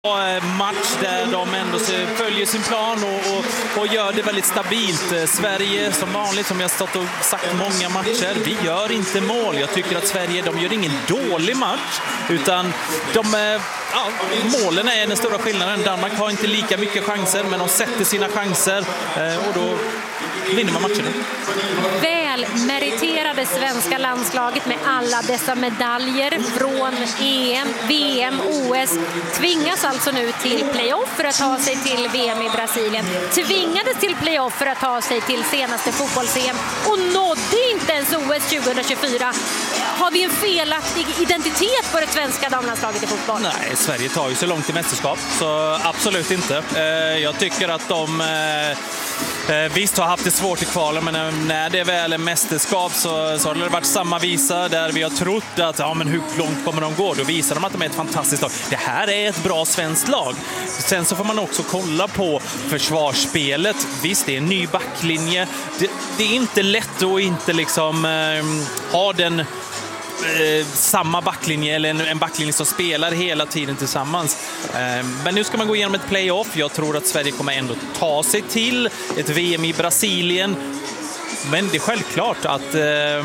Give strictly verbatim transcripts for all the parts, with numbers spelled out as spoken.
Match där de ändå följer sin plan och, och, och gör det väldigt stabilt. Sverige som vanligt, som jag har stått och sagt många matcher, vi gör inte mål. Jag tycker att Sverige, de gör ingen dålig match, utan de, ja, målen är den stora skillnaden. Danmark har inte lika mycket chanser, men de sätter sina chanser och då vinner man matchen. Väl meriterade svenska landslaget med alla dessa medaljer från E M, V M, O S tvingas alltså nu till playoff för att ta sig till V M i Brasilien. Tvingades till playoff för att ta sig till senaste fotbolls-E M och nådde inte ens O S tjugohundratjugofyra. Har vi en felaktig identitet på det svenska damlandslaget i fotboll? Nej, Sverige tar ju så långt i mästerskap, så absolut inte. Jag tycker att de visst har haft det svårt i kvalen, men när det väl är mästerskap så, så har det varit samma visa där vi har trott att ja, men hur långt kommer de gå? Då visar de att de är ett fantastiskt lag. Det här är ett bra svenskt lag. Sen så får man också kolla på försvarsspelet. Visst, det är en ny backlinje. Det, det är inte lätt att inte liksom eh, ha den Eh, samma backlinje eller en, en backlinje som spelar hela tiden tillsammans. Eh, men nu ska man gå igenom ett playoff. Jag tror att Sverige kommer ändå ta sig till ett V M i Brasilien. Men det är självklart att, eh,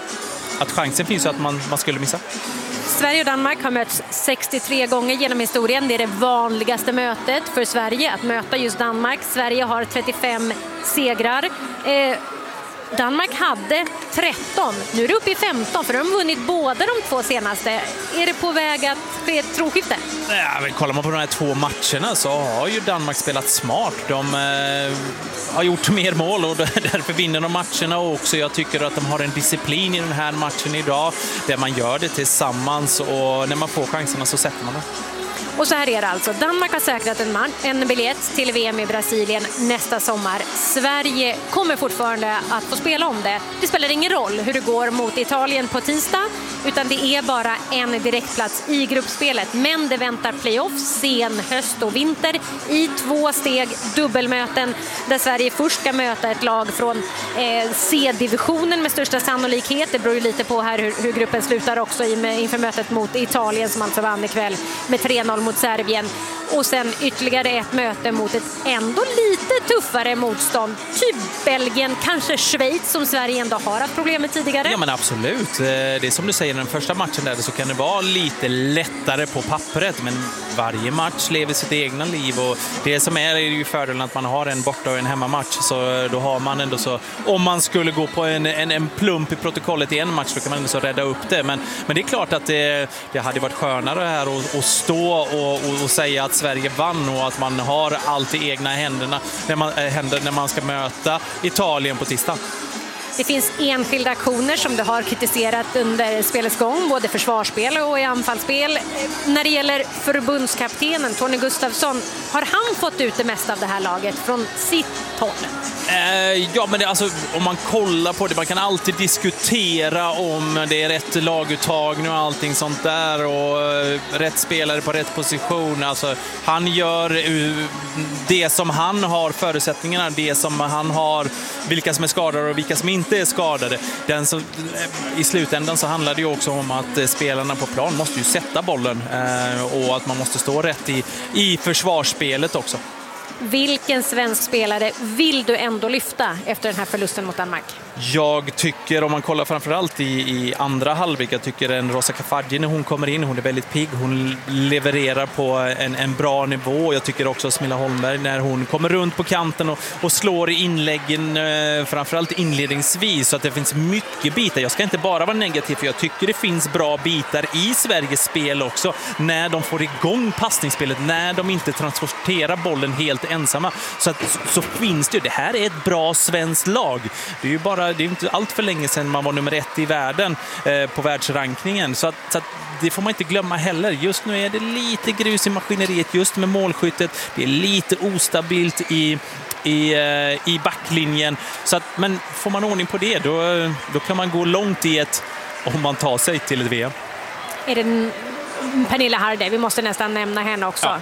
att chansen finns att man, man skulle missa. Sverige och Danmark har mötts sextiotre gånger genom historien. Det är det vanligaste mötet för Sverige, att möta just Danmark. Sverige har trettiofem segrar. Eh, Danmark hade tretton, nu är det uppe i femton för de har vunnit båda de två senaste. Är det på väg att ske ett tronskifte? Ja, men kollar man på de här två matcherna så har ju Danmark spelat smart. De eh, har gjort mer mål och därför vinner de matcherna också. Jag tycker att de har en disciplin i den här matchen idag där man gör det tillsammans och när man får chanserna så sätter man det. Och så här är det alltså. Danmark har säkrat en, man, en biljett till V M i Brasilien nästa sommar. Sverige kommer fortfarande att få spela om det. Det spelar ingen roll hur det går mot Italien på tisdag, utan det är bara en direktplats i gruppspelet. Men det väntar playoff sen höst och vinter i två steg dubbelmöten där Sverige först ska möta ett lag från eh, C-divisionen med största sannolikhet. Det beror ju lite på här hur, hur gruppen slutar också i, med, inför mötet mot Italien som alltså vann ikväll med tre noll mot Serbien. Och sen ytterligare ett möte mot ett ändå lite tuffare motstånd. Typ Belgien, kanske Schweiz som Sverige ändå har haft problem med tidigare. Ja men absolut. Det är som du säger, den första matchen där så kan det vara lite lättare på pappret. Men varje match lever sitt egna liv. Och det som är, är ju fördelen att man har en borta och en hemmamatch. Så då har man ändå så, om man skulle gå på en, en, en plump i protokollet i en match, då kan man ändå så rädda upp det. Men, men det är klart att det, det hade varit skönare här att, att stå och, och, och säga att Sverige vann och att man har allt i egna händerna när man, händer när man ska möta Italien på tisdag. Det finns enskilda aktioner som du har kritiserat under spelets gång, både försvarsspel och i anfallsspel. När det gäller förbundskaptenen Tony Gustafsson, har han fått ut det mesta av det här laget från sitt håll? Eh, ja, men det, alltså, om man kollar på det, man kan alltid diskutera om det är rätt laguttagning och allting sånt där och uh, rätt spelare på rätt position. Alltså, han gör uh, det som han har förutsättningarna, det som han har, vilka som är skadade och vilka som inte är skadade. Den så, i slutändan så handlar det ju också om att uh, spelarna på plan måste ju sätta bollen uh, och att man måste stå rätt i, i försvarsspelet också. Vilken svensk spelare vill du ändå lyfta efter den här förlusten mot Danmark? Jag tycker, om man kollar framförallt i, i andra halvlek, jag tycker en Rosa Kafaji när hon kommer in, hon är väldigt pigg, hon levererar på en, en bra nivå. Jag tycker också Smilla Holmberg när hon kommer runt på kanten och, och slår i inläggen, eh, framförallt inledningsvis, så att det finns mycket bitar. Jag ska inte bara vara negativ, för jag tycker det finns bra bitar i Sveriges spel också, när de får igång passningsspelet, när de inte transporterar bollen helt ensamma. Så, att, så, så finns det ju, det här är ett bra svenskt lag. Det är ju bara, det är inte allt för länge sedan man var nummer ett i världen eh, på världsrankningen. Så, att, så att det får man inte glömma heller. Just nu är det lite grus i maskineriet just med målskyttet. Det är lite ostabilt i, i, eh, i backlinjen. Så att, men får man ordning på det, då, då kan man gå långt i ett, om man tar sig till ett V M. Är det Pernilla Harder? Vi måste nästan nämna henne också. Ja.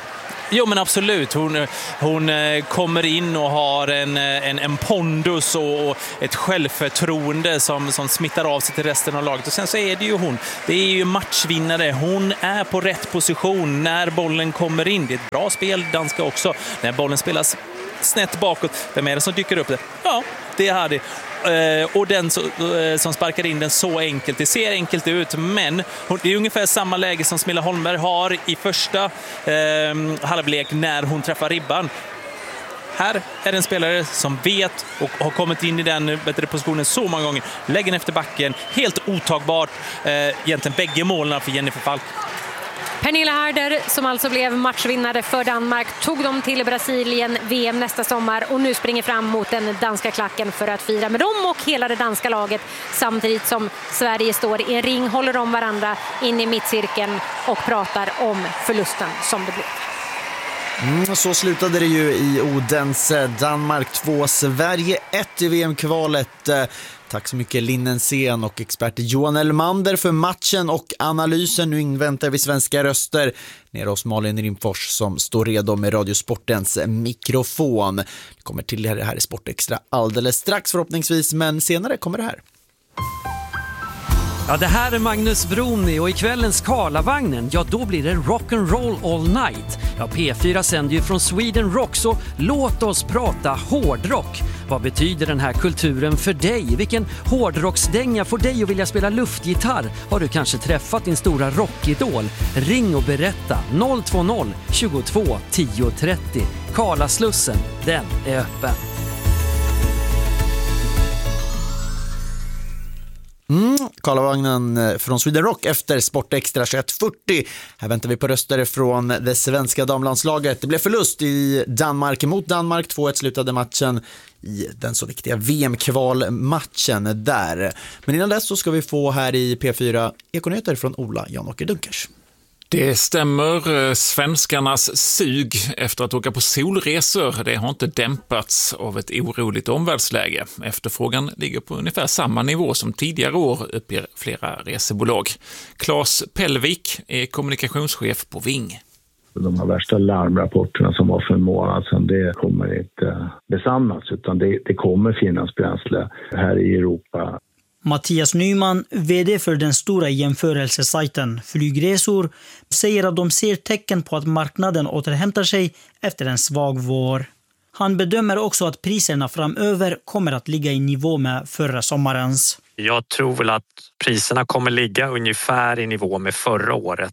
Jo, men absolut. Hon, hon kommer in och har en, en, en pondus och ett självförtroende som, som smittar av sig till resten av laget. Och sen så är det ju hon. Det är ju matchvinnare. Hon är på rätt position när bollen kommer in. Det är ett bra spel, danska också. När bollen spelas snett bakåt. Vem är det som dyker upp det? Ja, det är Hardy. Och den som sparkar in den så enkelt. Det ser enkelt ut, men det är ungefär samma läge som Smilla Holmberg har i första eh, halvlek när hon träffar ribban. Här är det en spelare som vet och har kommit in i den bättre positionen så många gånger. Läggen efter backen, helt otagbart. Eh, egentligen bägge målen för Jennifer Falk. Pernilla Harder, som alltså blev matchvinnare för Danmark, tog dem till Brasilien V M nästa sommar och nu springer fram mot den danska klacken för att fira med dem och hela det danska laget, samtidigt som Sverige står i en ring, håller om varandra in i mittcirkeln och pratar om förlusten som det blev. Mm, så slutade det ju i Odense. Danmark två, Sverige ett i V M-kvalet. Tack så mycket Linnensén och expert Johan Elmander för matchen och analysen. Nu inväntar vi svenska röster nere hos Malin Rimfors som står redo med Radiosportens mikrofon. Det kommer till det här i Sportextra alldeles strax förhoppningsvis, men senare kommer det här. Ja, det här är Magnus Broni och i kvällens Karlavagnen, ja då blir det rock'n'roll all night. Ja, P fyra sänder ju från Sweden Rock, så låt oss prata hårdrock. Vad betyder den här kulturen för dig? Vilken hårdrocksdänga får dig att vilja spela luftgitarr? Har du kanske träffat din stora rockidol? Ring och berätta noll två noll tjugotvå tio trettio. Karlaslussen, den är öppen. Mm, Karlavagnen från Sweden Rock efter Sportextra tjugoett fyrtio. Här väntar vi på röster från det svenska damlandslaget. Det blev förlust i Danmark mot Danmark. två ett slutade matchen i den så viktiga V M-kvalmatchen där. Men innan dess så ska vi få här i P fyra Ekonyheter från Ola Jan-Åke Dunkers. Det stämmer. Svenskarnas sug efter att åka på solresor, det har inte dämpats av ett oroligt omvärldsläge. Efterfrågan ligger på ungefär samma nivå som tidigare år, uppger flera resebolag. Claes Pellvik är kommunikationschef på Ving. De här värsta larmrapporterna som var för en månad sedan, det kommer inte besannas, utan det, det kommer finnas bränsle här i Europa. Mattias Nyman, vd för den stora jämförelsesajten Flygresor, säger att de ser tecken på att marknaden återhämtar sig efter en svag vår. Han bedömer också att priserna framöver kommer att ligga i nivå med förra sommarens. Jag tror väl att priserna kommer ligga ungefär i nivå med förra året.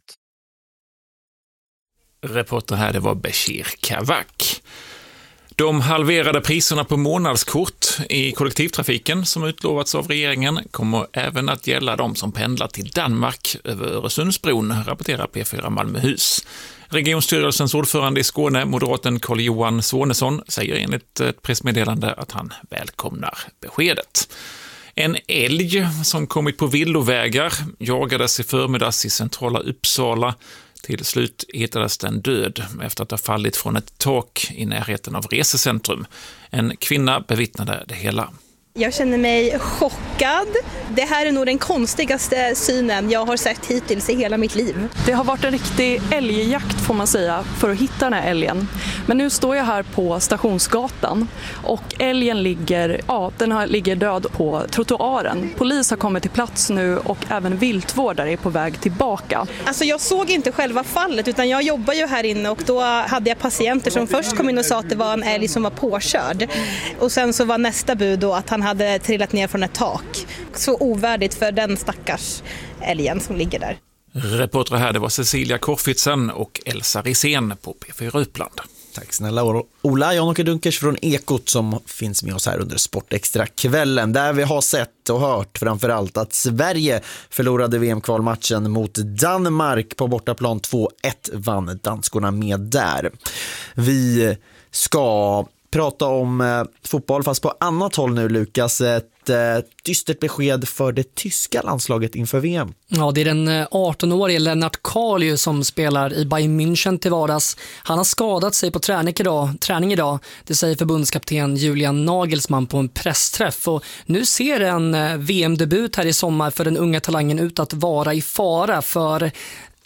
Reporter här, det var Bashir Kavak. De halverade priserna på månadskort i kollektivtrafiken som utlovats av regeringen kommer även att gälla de som pendlar till Danmark över Öresundsbron, rapporterar P fyra Malmöhus. Regionstyrelsens ordförande i Skåne, moderaten Carl-Johan Svanesson, säger enligt ett pressmeddelande att han välkomnar beskedet. En älg som kommit på villovägar jagades i förmiddags i centrala Uppsala. Till slut hittades den död efter att ha fallit från ett tak i närheten av resecentrum. En kvinna bevittnade det hela. Jag känner mig chockad. Det här är nog den konstigaste synen jag har sett hittills i hela mitt liv. Det har varit en riktig älgjakt får man säga för att hitta den här älgen. Men nu står jag här på Stationsgatan och älgen ligger, ja, den har, ligger död på trottoaren. Polis har kommit till plats nu och även viltvårdare är på väg tillbaka. Alltså jag såg inte själva fallet utan jag jobbar ju här inne och då hade jag patienter som först kom in och sa att det var en älg som var påkörd. Och sen så var nästa bud då att han hade trillat ner från ett tak. Så ovärdigt för den stackars älgen som ligger där. Reporter här, det var Cecilia Korfitsen och Elsa Risén på P fyra Uppland. Tack snälla Ola Jan-Åke Dunkers från Ekot som finns med oss här under Sportextra-kvällen. Där vi har sett och hört framförallt att Sverige förlorade V M-kvalmatchen mot Danmark på bortaplan. Två ett vann danskorna med där. Vi ska prata om eh, fotboll fast på annat håll nu, Lukas. Ett eh, dystert besked för det tyska landslaget inför V M. Ja, det är den arton-årige Lennart Kaliu som spelar i Bayern München till vardags. Han har skadat sig på träning idag, träning idag. Det säger förbundskapten Julian Nagelsmann på en pressträff. Och nu ser en V M-debut här i sommar för den unga talangen ut att vara i fara, för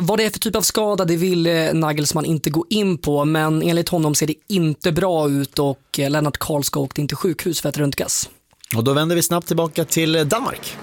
Vad det är för typ av skada det vill Nagelsmann inte gå in på, men enligt honom ser det inte bra ut och Lennart Karlskog åkte in till sjukhus för att röntgas. Och då vänder vi snabbt tillbaka till Danmark.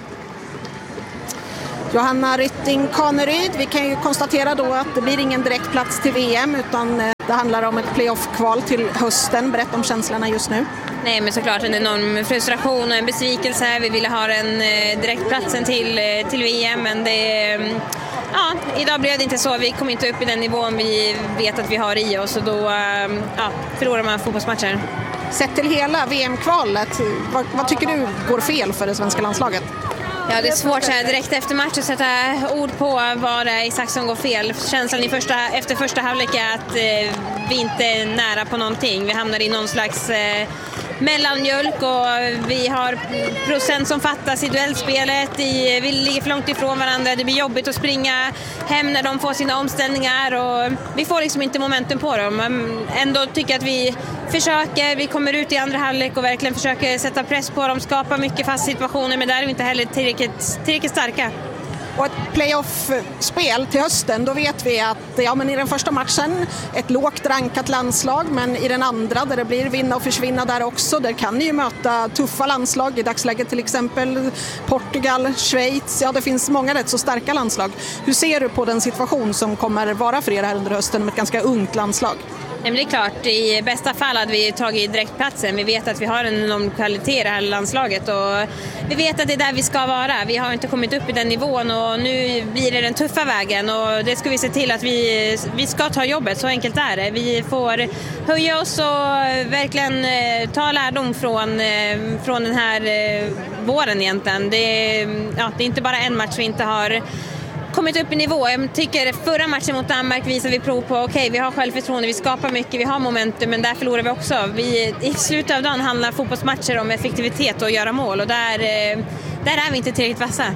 Johanna Rytting Kaneryd, vi kan ju konstatera då att det blir ingen direkt plats till V M utan det handlar om ett playoff-kval till hösten. Berätta om känslorna just nu. Nej, men såklart en enorm frustration och en besvikelse. Vi ville ha den direktplatsen till, till V M, men det, ja, idag blev det inte så. Vi kom inte upp i den nivån vi vet att vi har i oss och då ja, förlorar man fotbollsmatcher. Sett till hela V M-kvalet, vad, vad tycker du går fel för det svenska landslaget? Ja, det är svårt så här direkt efter match att sätta ord på vad det är exakt som går fel. Känslan i första, efter första halvlek är att eh, vi inte är nära på någonting. Vi hamnar i någon slags eh, mellanmjölk och vi har procent som fattas i duellspelet. I, vi ligger för långt ifrån varandra. Det blir jobbigt att springa hem när de får sina omställningar och vi får liksom inte momentum på dem. Men ändå tycker att vi försöker, vi kommer ut i andra halvlek och verkligen försöker sätta press på dem, skapa mycket fast situationer, men där är vi inte heller tillräckligt, tillräckligt starka. Och ett playoff-spel till hösten, då vet vi att ja, men i den första matchen ett lågt rankat landslag, men i den andra där det blir vinna och försvinna där också, där kan ni ju möta tuffa landslag i dagsläget, till exempel Portugal, Schweiz, ja det finns många rätt så starka landslag. Hur ser du på den situation som kommer vara för er här under hösten med ett ganska ungt landslag? Nej, men det är klart, i bästa fall hade vi tagit direktplatsen. Vi vet att vi har en enorm kvalitet i det här landslaget och vi vet att det är där vi ska vara. Vi har inte kommit upp i den nivån och nu blir det den tuffa vägen och det ska vi se till att vi, vi ska ta jobbet, så enkelt är det. Vi får höja oss och verkligen ta lärdom från, från den här våren egentligen. Det, ja, det är inte bara en match vi inte har kommit upp i nivå. Jag tycker förra matchen mot Danmark visar vi prov på okej, okay, vi har självförtroende, vi skapar mycket, vi har momentum, men där förlorar vi också. Vi, i slutet av dagen handlar fotbollsmatcher om effektivitet och göra mål och där, där är vi inte tillräckligt vassa.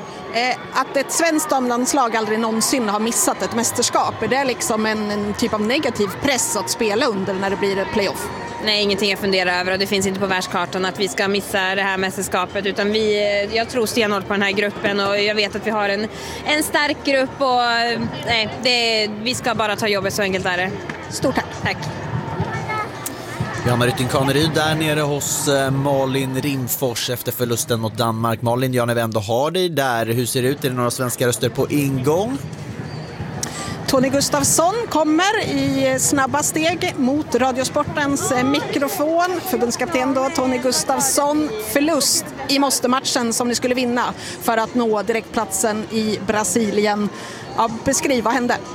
Att ett svenskt damlandslag aldrig någonsin har missat ett mästerskap, är det liksom en, en typ av negativ press att spela under när det blir playoff? Nej, ingenting jag funderar över och det finns inte på världskartan att vi ska missa det här mästerskapet, utan vi, jag tror stenhårt på den här gruppen och jag vet att vi har en, en stark grupp och nej, det, vi ska bara ta jobbet, så enkelt är det. Stort tack. Tack. Johanna Rytting Kaneryd där nere hos Malin Rimfors efter förlusten mot Danmark. Malin, jag när vi ändå har dig där, hur ser det ut? Är det några svenska röster på ingång? Tony Gustafsson kommer i snabba steg mot Radiosportens mikrofon. Förbundskapten då, Tony Gustafsson. Förlust i måste-matchen som ni skulle vinna för att nå direktplatsen i Brasilien. Ja, beskriv, vad hände?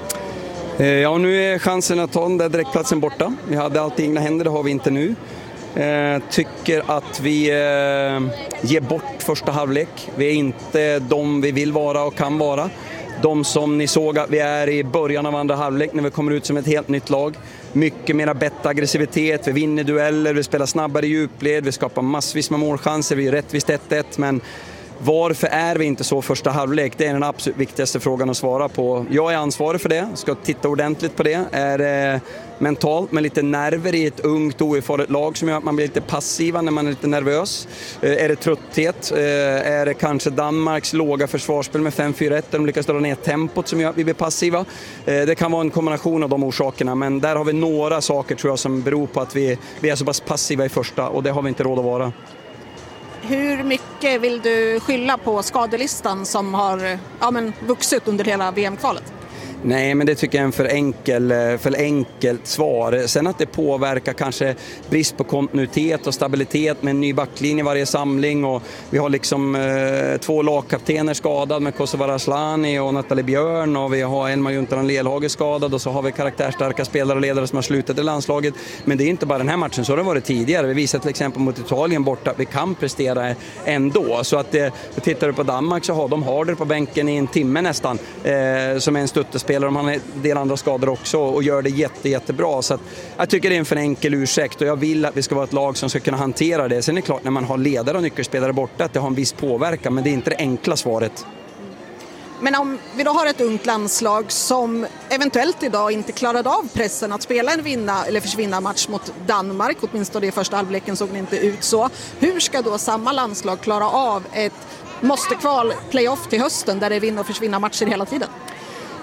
Ja, nu är chansen att ta den där direktplatsen borta. Vi hade allt i egna händer, det har vi inte nu. Eh, tycker att vi eh, ger bort första halvlek. Vi är inte de vi vill vara och kan vara. De som ni såg att vi är i början av andra halvlek när vi kommer ut som ett helt nytt lag. Mycket mera bättre aggressivitet, vi vinner dueller, vi spelar snabbare i djupled, vi skapar massvis med målchanser, vi är rättvist ett ett, men varför är vi inte så första halvlek? Det är den absolut viktigaste frågan att svara på. Jag är ansvarig för det, ska titta ordentligt på det. Är det mentalt med lite nerver i ett ungt oerfaret lag som gör att man blir lite passiva när man är lite nervös? Är det trötthet? Är det kanske Danmarks låga försvarsspel med fem fyra ett där de lyckas dra ner tempot som gör att vi blir passiva? Det kan vara en kombination av de orsakerna, men där har vi några saker tror jag som beror på att vi, vi är så pass passiva i första och det har vi inte råd att vara. Hur mycket vill du skylla på skadelistan som har ja, men, vuxit under hela V M-kvalet? Nej, men det tycker jag är en för, enkel, för enkelt svar. Sen att det påverkar kanske brist på kontinuitet och stabilitet med en ny backlinje varje samling. Och vi har liksom eh, två lagkaptener skadade med Kosovare Asllani och Nathalie Björn. Och vi har Elmar Juntaran Lelhage skadad och så har vi karaktärstarka spelare och ledare som har slutat i landslaget. Men det är inte bara den här matchen, så har det varit tidigare. Vi visar till exempel mot Italien borta att vi kan prestera ändå. Så att eh, tittar du på Danmark så har de Harder på bänken i en timme nästan eh, som är en stöttespelare. De har en del andra skador också och gör det jätte, jättebra. Så att jag tycker det är en för enkel ursäkt och jag vill att vi ska vara ett lag som ska kunna hantera det. Sen är det klart när man har ledare och nyckelspelare borta att det har en viss påverkan, men det är inte det enkla svaret. Men om vi då har ett ungt landslag som eventuellt idag inte klarade av pressen att spela en vinna eller försvinna match mot Danmark, åtminstone i första halvleken såg det inte ut så. Hur ska då samma landslag klara av ett måste kval playoff till hösten där det är vinna och försvinna matcher hela tiden?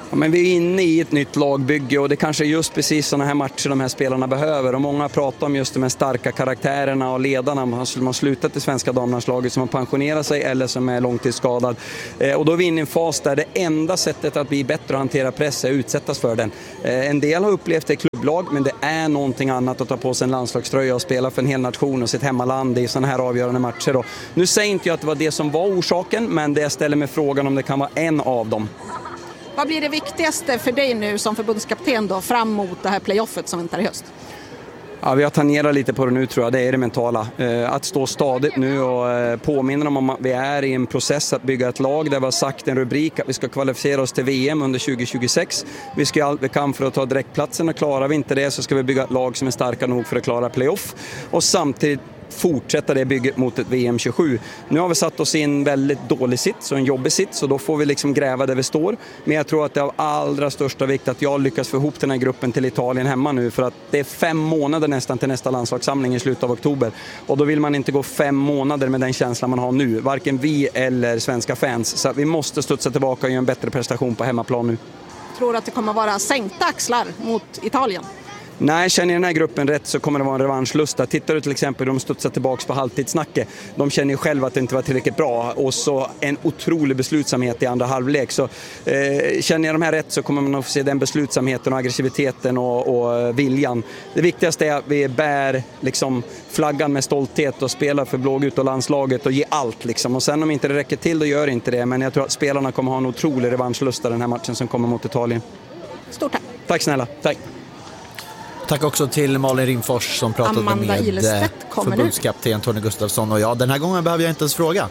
Ja, men vi är inne i ett nytt lagbygge och det kanske är just precis sådana här matcher de här spelarna behöver. Och många pratar om just de här starka karaktärerna och ledarna som har slutat i svenska damlandslaget, som har pensionerat sig eller som är långtidsskadad. Eh, och då är vi inne i en fas där det enda sättet att bli bättre och hantera press är att utsättas för den. Eh, en del har upplevt det i klubblag, men det är någonting annat att ta på sig en landslagströja och spela för en hel nation och sitt hemmaland i sådana här avgörande matcher. Och nu säger inte jag att det var det som var orsaken, men det jag ställer mig frågan om det kan vara en av dem. Vad blir det viktigaste för dig nu som förbundskapten då, fram mot det här playoffet som väntar i höst? Ja, vi har tangerat lite på det nu, tror jag. Det är det mentala. Eh, att stå stadigt nu och eh, påminna om att vi är i en process att bygga ett lag där vi har sagt en rubrik att vi ska kvalificera oss till V M under tjugo tjugosex. Vi ska göra allt vi kan för att ta direktplatsen, och klarar vi inte det så ska vi bygga ett lag som är starka nog för att klara playoff. Och samtidigt fortsätta det bygget mot ett V M tjugosju. Nu har vi satt oss i en väldigt dålig sits och en jobbig sits, så då får vi liksom gräva där vi står. Men jag tror att det är av allra största vikt att jag lyckas få ihop den här gruppen till Italien hemma nu, för att det är fem månader nästan till nästa landslagssamling i slutet av oktober. Och då vill man inte gå fem månader med den känslan man har nu, varken vi eller svenska fans. Så vi måste studsa tillbaka och göra en bättre prestation på hemmaplan nu. Tror du att det kommer vara sänkta axlar mot Italien? Nej, känner den här gruppen rätt så kommer det vara en revanschlusta. Tittar du till exempel hur de studsar tillbaka på halvtidssnacket. De känner ju själva att det inte var tillräckligt bra. Och så en otrolig beslutsamhet i andra halvlek. Så eh, känner jag de här rätt så kommer man att få se den beslutsamheten och aggressiviteten och, och viljan. Det viktigaste är att vi bär liksom flaggan med stolthet och spelar för Blågult och landslaget och ger allt. Liksom. Och sen om inte det räcker till, då gör inte det. Men jag tror att spelarna kommer ha en otrolig revanschlusta den här matchen som kommer mot Italien. Stort tack. Tack snälla. Tack. Tack också till Malin Rimfors som pratade Amanda med Ilestedt förbundskapten Tony Gustafsson. Och ja, den här gången behöver jag inte ens fråga.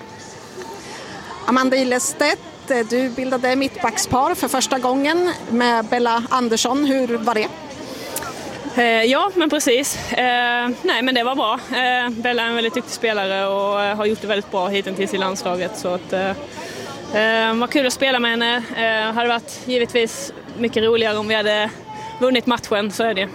Amanda Ilestedt, du bildade mittbackspar för första gången med Bella Andersson. Hur var det? Eh, ja, men precis. Eh, nej, men det var bra. Eh, Bella är en väldigt duktig spelare och eh, har gjort det väldigt bra hittills i landslaget. Så att, eh, eh, var kul att spela med henne. Eh, hade varit givetvis mycket roligare om vi hade vunnit matchen, så är det.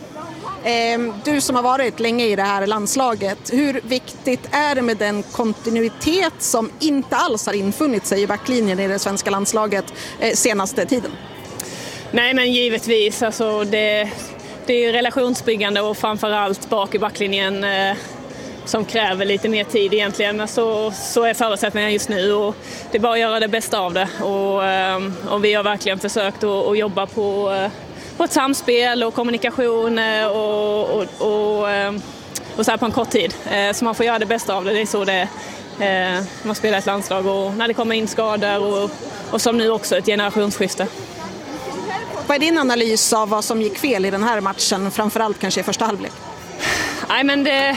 Du som har varit länge i det här landslaget, hur viktigt är det med den kontinuitet som inte alls har infunnit sig i backlinjen i det svenska landslaget senaste tiden? Nej, men givetvis. Alltså det, det är relationsbyggande och framförallt bak i backlinjen eh, som kräver lite mer tid egentligen. Så, så är förutsättningarna just nu och det är bara att göra det bästa av det. Och, eh, och vi har verkligen försökt att, att jobba på eh, på ett samspel och kommunikation och, och, och, och så här på en kort tid. Så man får göra det bästa av det. Det är så det är. Man spelar ett landslag och när det kommer in skador och, och som nu också ett generationsskifte. Vad är din analys av vad som gick fel i den här matchen, framförallt kanske i första halvlek? Nej, men det...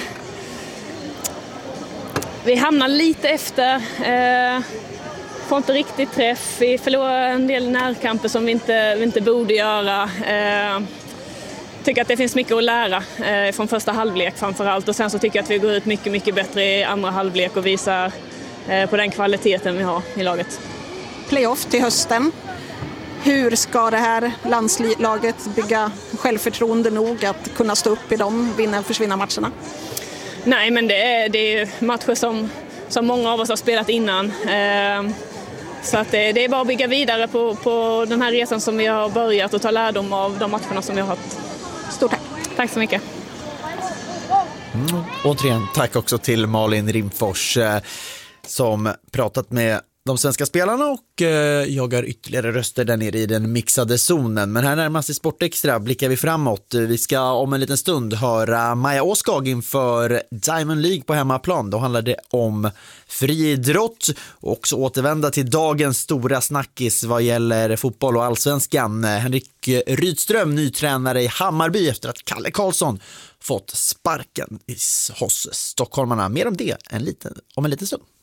Vi hamnar lite efter... Får inte riktigt träff. Vi förlorar en del närkamper som vi inte, vi inte borde göra. Eh, tycker att det finns mycket att lära eh, från första halvlek framförallt. Och sen så tycker jag att vi går ut mycket, mycket bättre i andra halvlek och visar eh, på den kvaliteten vi har i laget. Playoff till hösten. Hur ska det här landslaget bygga självförtroende nog att kunna stå upp i dem, vinna och försvinna matcherna? Nej, men det är, det är matcher som, som många av oss har spelat innan. Eh, Så att det, det är bara att bygga vidare på, på den här resan som vi har börjat och ta lärdom av de matcherna som vi har haft. Stort tack. Tack så mycket. Mm. Återigen, tack också till Malin Rimfors eh, som pratat med de svenska spelarna och eh, jagar ytterligare röster där nere i den mixade zonen. Men här närmast i Sportextra blickar vi framåt. Vi ska om en liten stund höra Maja Åskag inför Diamond League på hemmaplan. Då handlar det om friidrott och också återvända till dagens stora snackis vad gäller fotboll och allsvenskan. Henrik Rydström, ny tränare i Hammarby efter att Kalle Karlsson fått sparken hos stockholmarna. Mer om det en liten, om en liten stund.